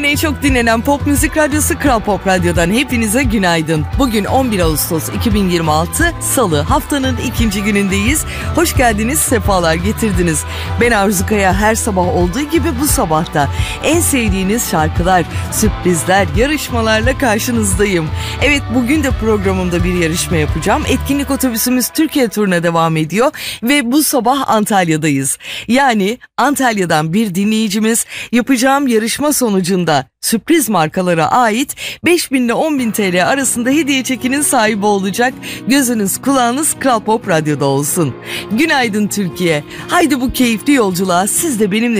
En çok dinlenen pop müzik radyosu Kral Pop Radyo'dan hepinize günaydın. Bugün 11 Ağustos 2026 Salı, haftanın ikinci günündeyiz. Hoş geldiniz, sefalar getirdiniz. Ben Arzu Kaya, her sabah olduğu gibi bu sabahta en sevdiğiniz şarkılar, sürprizler, yarışmalarla karşınızdayım. Evet, bugün de programımda bir yarışma yapacağım. Etkinlik otobüsümüz Türkiye turuna devam ediyor ve bu sabah Antalya'dayız. Yani Antalya'dan bir dinleyicimiz yapacağım yarışma sonucunda sürpriz markalara ait 5.000 ile 10.000 TL arasında hediye çekinin sahibi olacak. Gözünüz kulağınız Kral Pop Radyo'da olsun. Günaydın Türkiye. Haydi bu keyifli yolculuğa siz de benimle